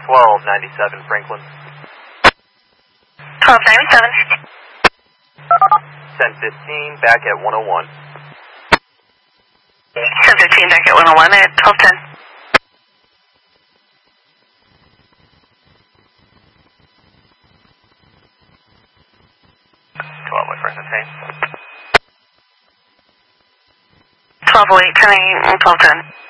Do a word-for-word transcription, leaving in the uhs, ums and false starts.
twelve ninety-seven Franklin. twelve ninety-seven. ten fifteen, back at one oh one. ten fifteen, back at one oh one at twelve ten. twelve, what first name? twelve oh eight, ten eight, twelve ten.